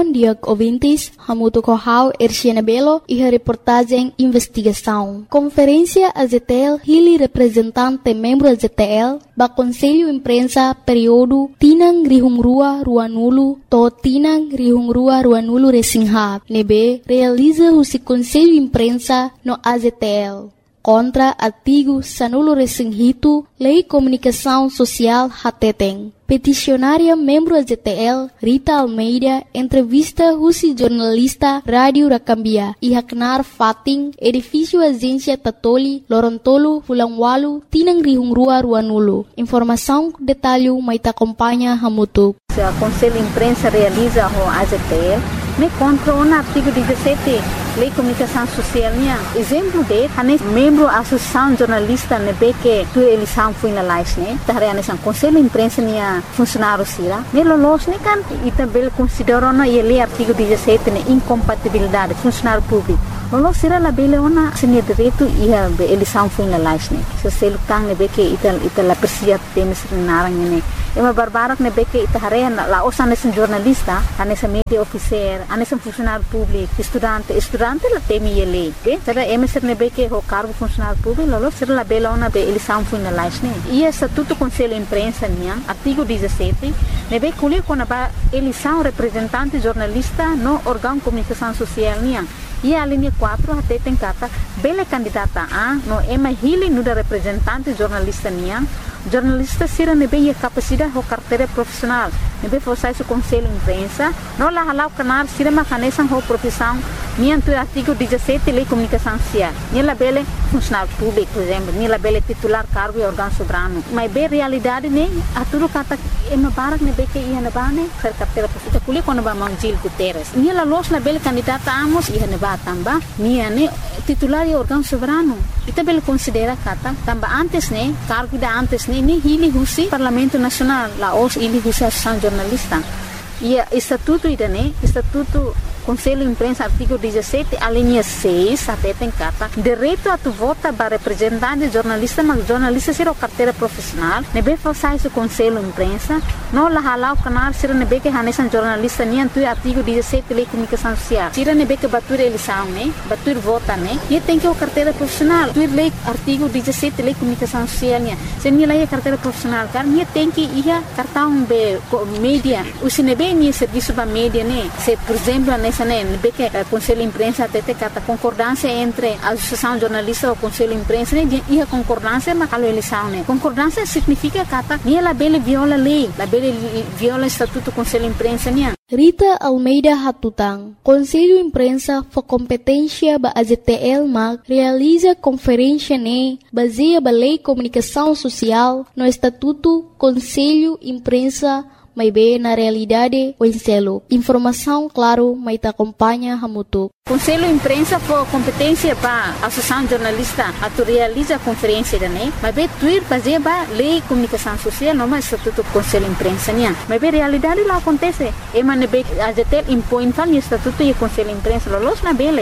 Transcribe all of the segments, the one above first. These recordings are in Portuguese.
bom dia ouvintes, hamuto kohau Erciana Belo e a reportagem Investigação. Conferência AZTL hili representante membro AZTL ba Conselho Imprensa período Tinang Rihungrua Ruanulu to Tinang Rihungrua Ruanulu Resingha nebe realiza o Conselho Imprensa no AZTL. Contra artigo Sanulo Resinghito, Lei Comunicação Social Hateteng. Peticionária membro AZTL, Rita Almeida, entrevista Rusi jornalista Rádio Rakambia e Haknar Fating, edifício Agência Tatoli, Lorontolo, Fulangwalu, Tinang Rihungrua Ruanulu. Informação, detalhe, mas acompanha Hamutu. O Conselho Imprensa realiza o AZTL, me contra o artigo 17, Lei Comunicação Social. Exemplo de, membro da Associação Jornalista, que tu eleição foi na live, tá realizando Conselho Imprensa, funcionário sira. Melolos, kan, e também considerou na lei artigo 17, incompatibilidade, funcionário público. Lolo sira la bele ona seni direito e a eleição foi na live, se se lutang que ita la persia temes narang ne. Ema barbarak que ita hare la osan esen jornalista, anesa media officer, anesa funcionário público, estudante la temi ele. Será emeser que o cargo funcionário público, lolo sira la bele ona be eleição foi na live ne. E estatuto Conselho Imprensa artigo 17, nebe kuli kona ba eleição representante jornalista no órgão comunicação social E a linha 4 até tem kata bele candidata a no ema hili nuda representante jornalista jornalista sira nebe a capacidade ho carteira profissional nebe forçar o Conselho Imprensa no la halau canal sira macanesan ho profissão tu artigo 17 Lei Comunicação Social la bele funcionário público por exemplo la bele titular cargo e órgão soberano mas be realidade a tudo kata ema barak nebe que ia na bane ser carteira profissional kuli quando ba Gil Guterres la los na bele candidata amos ia na tamba titular e órgão soberano ita bele considera kata tamba antes cargo da antes ni hili husi Parlamento Nacional la os hili husi Associação Jornalista e estatuto estatuto Conselho Imprensa artigo 17 a linha 6 até tem kata direito a tu vota para representante jornalista mas jornalista será carteira profissional nebe falsai o Conselho Imprensa no la halau canal será nebe que hanesan jornalista tu artigo 17 Lei Comunicação Social será nebe que batur eleição batur vota e tem que o carteira profissional tu lei artigo 17 Lei Comunicação Social se ni lei carteira profissional car ni tem que ia cartão be mídia o sinebe ni serviço ba mídia se por exemplo nessa que o Conselho Imprensa até tem concordância entre a Associação Jornalista e o Conselho Imprensa e a concordância na eleição concordância significa que ela bele viola a lei la bele viola o estatuto do Conselho Imprensa Rita Almeida Hatutang, Conselho Imprensa for competência ba AZTL mag realiza conferência baseia ba Lei Comunicação Social no Estatuto Conselho Imprensa mas bem na realidade o enselo. Informação, claro, mas acompanha Hamutu. Conselho Imprensa for competência para a Associação Jornalista a realiza a conferência mas bem tuir baseia ba Lei Comunicação Social não mais Estatuto Conselho Imprensa mas bem realidade lá acontece e man bem a ZTL impõe tal Estatuto e Conselho Imprensa los na bele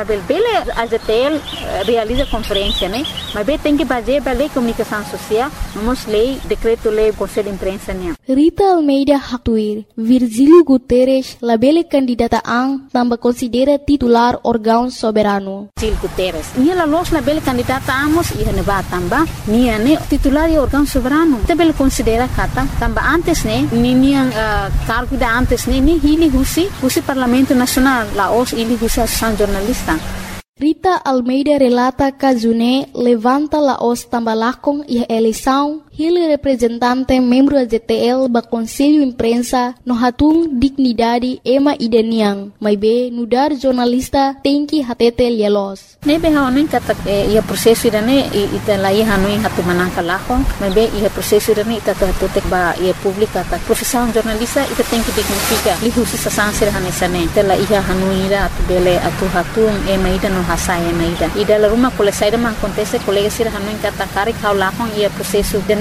a ZTL realiza conferência mas bem tem que baseia ba Lei Comunicação Social vamos lei decreto lei Conselho Imprensa Rita Almeida Hatuir Virgílio Guterres labele candidata também considera titular órgão soberano. Gil Guterres. La los la bele candidata amos e neba tamba titular e órgão soberano. Tabel considera kata tamba antes cargo da antes ni hili husi Parlamento Nacional la os hili husi Associação Jornalista. Rita Almeida relata que June levanta la os tambalakong e eleição hili representante membro AZTL ba Conselho Imprensa no hatung dignidade ema ideniang mas be nudar jornalista tem que hatete lielos nebe hanuin kata ia proseso idane ita lai hanuin hatu manangka lahong mas be ia proseso idane ita hatutek ba ia publika kata profissão jornalista ita tem que dignifica lihusi sasansir hanesane tela ia hanuin ira atu bele atu hatung ema ida no hasai ema ida la rumah kole saida man acontece colega sir hanuin kata karik hau lahong ia proseso dane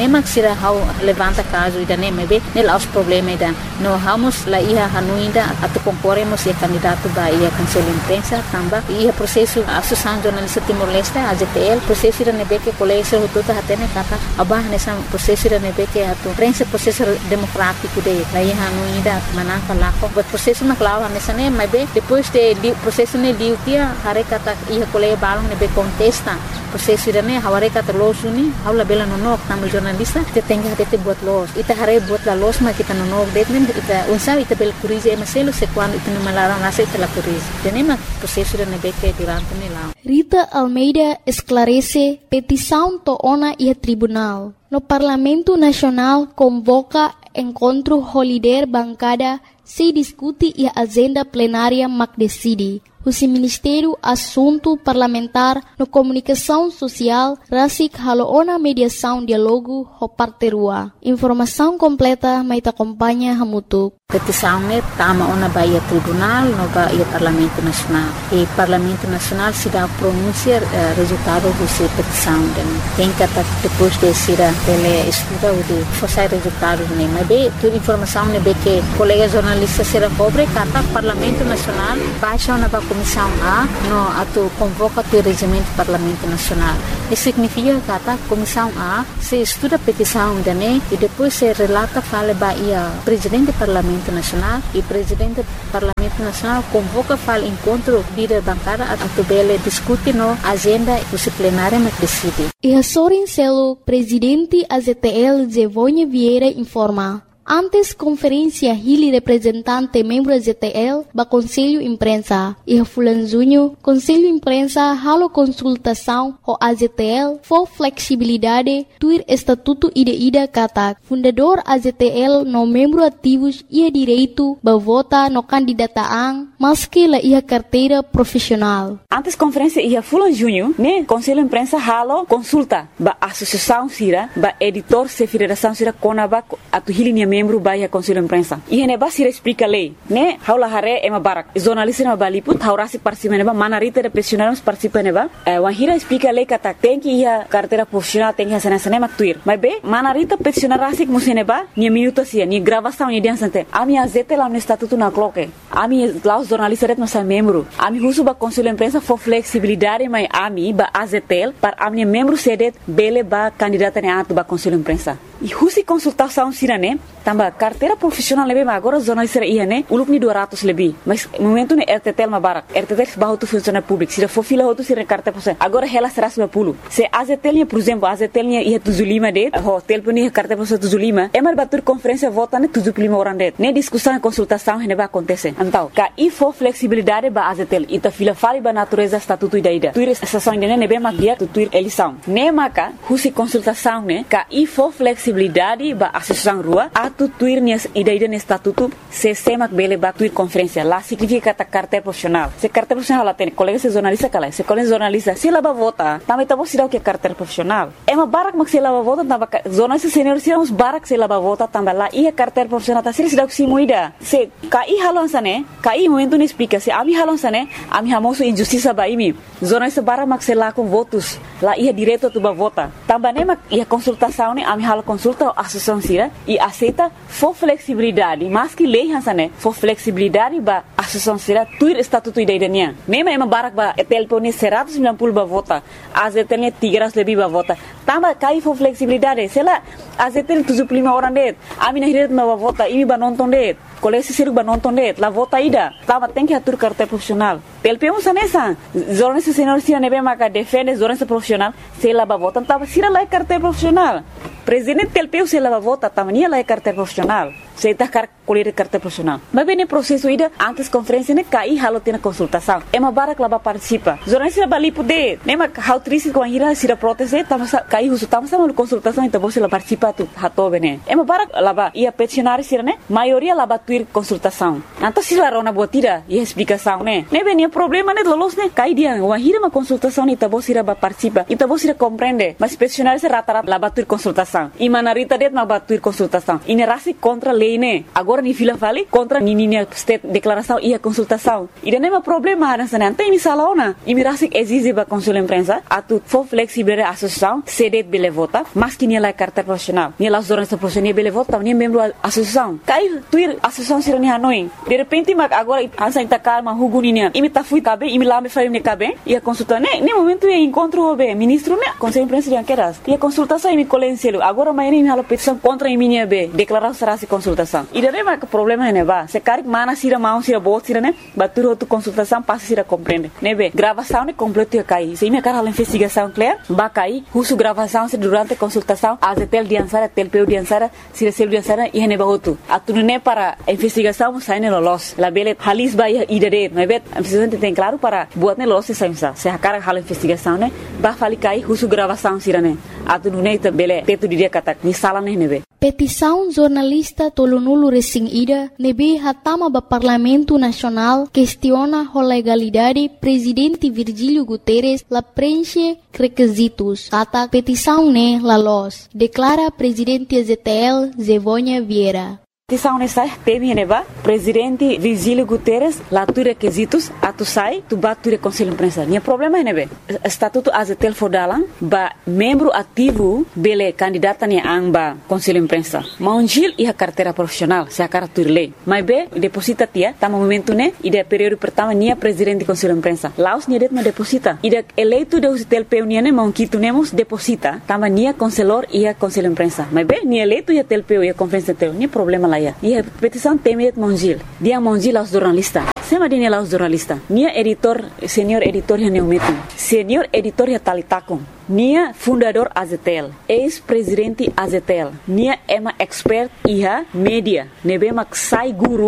nema sira hau levanta caso ida nem be nel aos problema ida no hamos la ia hanuinda atu concorremos e candidato ba ia conselho imprensa tamba ia processo associação jornalista Timor-Leste AZTL processo ida nebe que colégio tudo hatene kata abah nessa processo ida nebe que atu prensa processo democrático de la ia hanuinda manaka lako but processo na clava nessa nem be depois de processo ne liu dia hare kata ia colégio balong nebe contesta processo ida ne haware kata losuni haula bela nonok tamu jornalista te tenga te buat los ita hare buat la los ma kita nonok detmen ita unsa ita bel curize maselo se quando ita no malaram nasa ita la curize tenema processo ida nebe que durante ne lá Rita Almeida esclarece petição toona e tribunal. No Parlamento Nacional convoca encontro holiday bancada se discute e a agenda plenária mac decide. O Ministério Assunto Parlamentar no Comunicação Social Rasik haloona mediação diálogo ho parterua. Informação completa mai te acompanha hamutuk. Petição ne tama ona baia tribunal no baia Parlamento Nacional. E Parlamento Nacional se dá pronúncia resultado dessa petição. Tem que depois de ser ele estuda o de fazer resultado ne. Mas bem, toda informação ne be que colega jornalista será pobre kata Parlamento Nacional baixa ona ba Comissão A no atu convoca o regimento Parlamento Nacional. Isso significa que a Comissão A se estuda a petição dane e depois se relata fala baia presidente do Parlamento Nacional e presidente do Parlamento Nacional convoca fala encontro líder bancada a tubele discute no agenda plenária mas decide. E a Sorin Celo, presidente AZTL Zevonha Vieira informa. Antes conferência Hili representante membro AZTL ba Conselho Imprensa e Fulan Junho Conselho Imprensa halo consultação o AZTL for flexibilidade tuir estatuto ida kata fundador AZTL no membro ativos ia direito ba vota no candidataan maski la ia carteira profissional. Antes conferência ia Fulan Junho ne Conselho Imprensa halo consulta ba associação sira ba editor se federação sira konaba atu Hili membro baia Conselho Imprensa. E ne basira explica lei, né? Haula hare ema barak. Jornalista na baliput haurasi participa neba manarita de profissionais participa neba. Wahira explica lei kata tem que ia carteira profissional tem que sana sana maktuir. Mas be manarita profissional rasik museneba ni minuto sia ni gravação ni diansante. Ami azete lá no estatuto na cloque. Ami lá os jornalistas ret nossa membro. Ami husu ba Conselho Imprensa for flexibilidade mai ami ba azetel para ami membro sedet bele ba candidata ne atu ba Conselho Imprensa. E husi consultação sirane tamba carteira profissional lebe ma agora jornalista ia ne ulup ni 200 lebih mas momento ne RTTL ma barak RTTL bahu tu funcionário público sira for fila hotu sira carteira profissional agora ela será 90 se AZTL por exemplo AZTL ia tuzulima de hotel puni carteira profissional tuzulima é mar batur conferência vota ne tuzulima orang de ne discussão e consultação ne ba acontecer então ka e for flexibilidade ba AZTL ita fila fali ba natureza estatuto ida tuir estação ne be ma dia tuir eleição ne maka husi consultação ne ka e for flexibilidade ba associação rua atu tuir nias ida ne estatuto se semak bele ba tuir conferência lá significa kata carteira profissional se carteira profissional lá tem colega se jornalista kala se colega jornalista se lá ba vota também tá você o que carteira profissional é uma barak mak se lá ba vota tamba jornalista senior se uns barak se lá ba vota tamba lá e carteira profissional tá se dá se moida se kai halon sane kai momento ne explica se ami halon sane ami hamoso injustiça ba imi jornalista barak mak se lá com votos lá ia direto tu ba vota tamba ne mak ia consultação ne ami halo consulta associação sira e aceita for flexibilidade mas que lei hansane for flexibilidade ba associação sira tuir estatuto idaiania nema ema barak ba etelpone 190 ba vota azetene 300 lebih ba vota tamba kai for flexibilidade sela azetene 75 orang det ami nahiret ba vota imi ba nonton det kolesi siruk ba nonton det la vota ida tamba tem que atur carteira profissional telpemos sanesa jornalista senior sira nebe maka defende jornalista profissional sela ba vota tamba sira la carteira profissional presidente telpeu se la vota tamania la carteira profissional se tá colher carteira profissional mas bem processo ida antes conferência ne kai halo tina consultação é uma barak lá participa jornalista bali poder nema how triste com a ira sira proteste tama kai husu tama sama consultação então você lá participa tu hato bene é uma barak lá ia peticionário sira ne maioria lá tuir consultação então se lá rona botira e explicação ne bem problema ne lolos ne kai dia uma ira uma consultação ne então você lá participa então você compreende mas peticionário se rata lá tuir consultação e manarita det ma tuir consultação e nerasi contra lei lei, né? Agora ni fila vale contra nininha state declaração e a consultação. E não é problema nessa não tem salona. E me rasik exige ba conselho imprensa atu for flexible a associação cede bele vota, mas que nem lá carta profissional. Nem lá jornalista profissional bele vota, nem membro associação. Cai tuir associação sira ni hanoi. De repente mag agora ansa inta calma huguninia. E me tá fui cabe, e me lá me faria ne cabe. E a consulta né, nem momento é encontro o ministro né, conselho imprensa de quedas. E a consultação me colencielo. Agora amanhã me hala petição contra minha be, declarar será se consultação. E daí mas o problema é ba, se cari mana sira mão sira bot sira né, baturo tu consultação passa sira compreende. Né be, gravação né completo ia cair. Se me cara a investigação clear, ba cair, husu gravação se durante a consultação, a tel diansara, tel peu diansara, se recebe diansara e ne ba outro. Atu né para a investigação sai ne los. La bele halis ba idere, né be, a investigação tem claro para buat ne los se saimsa. Se a cara hala investigação né, ba fali cair husu gravação sira né. Atu né bele teto dia kata ni sala ne be. Petição jornalista tolonulu resing ida nebe hatama ba Parlamento Nacional questiona a legalidade presidente Virgílio Guterres la preenche requisitos. Ata petição ne la los, declara presidente ZTL Zevônia Vieira. Petição nessa teme neba presidente Virgílio Guterres lá tu requisitos atu sai tu batu conselho imprensa. Nia problema nebe estatuto azetel fodalan ba membro ativo bele candidata ni amba conselho imprensa. Maunjil e a carteira profissional se a cara turle. Mas be deposita tia tá momento né e de período pertama nia presidente conselho imprensa. Laos nia det ma deposita. E de eleito de usitel peu nia mão quito nemos deposita tama nia conselor e a conselho imprensa. Mas be nia eleito e a tel peu e a conferência teu nia problema lá. E a petição temet Monjil. Dia Monjil aos jornalistas. Sema dini aos jornalistas. Nia editor, senior editor ya neumetum. Senior editor ya talitakon. Nia fundador Azetel. Ex-presidente Azetel. Nia ema expert iha media. Nebe mak sai guru